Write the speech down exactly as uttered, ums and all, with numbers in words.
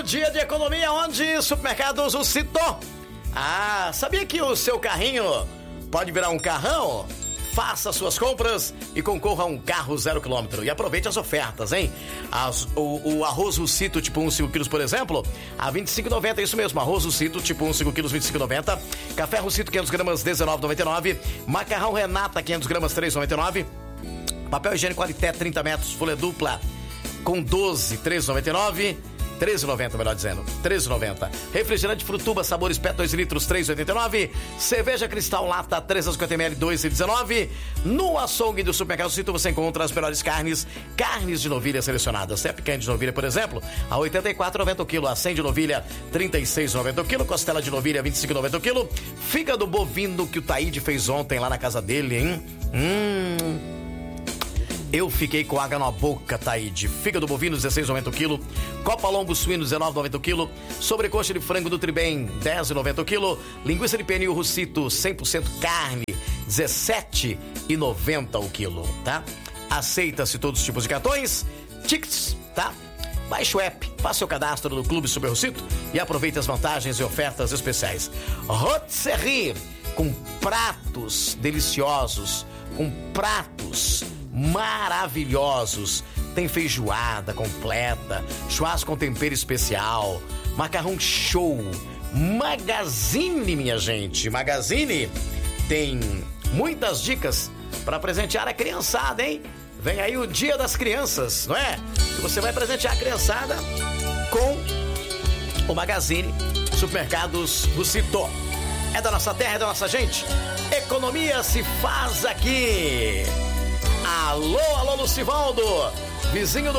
dia de economia onde supermercados o citou. Ah, sabia que o seu carrinho pode virar um carrão? Faça suas compras e concorra a um carro zero quilômetro. E aproveite as ofertas, hein? As, o, o arroz Russito tipo um, cinco quilos, por exemplo, a vinte e cinco reais e noventa centavos. Isso mesmo, arroz Russito tipo um, cinco quilos, vinte e cinco reais e noventa centavos. Café Russito, quinhentos gramas, dezenove reais e noventa e nove centavos. Macarrão Renata, quinhentos gramas, três reais e noventa e nove centavos. Papel higiênico Qualité, trinta metros, folha dupla, com doze, três reais e noventa e nove centavos. treze reais e noventa centavos, melhor dizendo. treze reais e noventa centavos. Refrigerante Frutuba, sabores Pet, dois litros, três reais e oitenta e nove centavos. Cerveja Cristal Lata, trezentos e cinquenta mililitros, dois reais e dezenove centavos. No açougue do Supermercado Cito você encontra as melhores carnes. Carnes de novilha selecionadas. Até picanha de novilha, por exemplo, a oitenta e quatro reais e noventa centavos o quilo. A cem de novilha, trinta e seis reais e noventa centavos o quilo. Costela de novilha, vinte e cinco reais e noventa centavos o quilo. Fígado bovino que o Taíde fez ontem lá na casa dele, hein? Hum... Eu fiquei com água na boca, Taíde. Fígado bovino, dezesseis reais e noventa centavos o quilo. Copa lombo suíno, dezenove reais e noventa centavos o quilo. Sobrecoxa de frango do Tribem, dez reais e noventa centavos o quilo. Linguiça de pernil Russito, cem por cento carne, dezessete reais e noventa centavos o quilo, tá? Aceita-se todos os tipos de cartões, tickets, tá? Baixe o app, faça seu cadastro no Clube Super Russito e aproveite as vantagens e ofertas especiais. Rotisserie, com pratos deliciosos, com pratos maravilhosos. Tem feijoada completa, churrasco com tempero especial, macarrão show. Magazine, minha gente, Magazine tem muitas dicas para presentear a criançada, hein? Vem aí o Dia das Crianças, não é? Que você vai presentear a criançada com o Magazine Supermercados Russito. É da nossa terra, é da nossa gente. Economia se faz aqui. Alô, alô, Lucivaldo, vizinho do